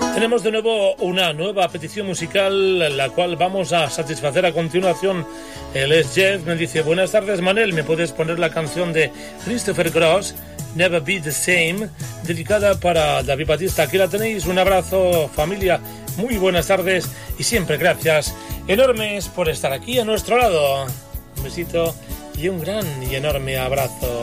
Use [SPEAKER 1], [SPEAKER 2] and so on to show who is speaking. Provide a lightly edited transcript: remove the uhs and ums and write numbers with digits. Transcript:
[SPEAKER 1] Tenemos de nuevo una nueva petición musical, la cual vamos a satisfacer a continuación. Él es Jeff, me dice: buenas tardes Manel, ¿me puedes poner la canción de Christopher Cross, Never Be the Same, dedicada para David Batista? Aquí la tenéis. Un abrazo, familia, muy buenas tardes y siempre gracias enormes por estar aquí a nuestro lado. Un besito y un gran y enorme abrazo.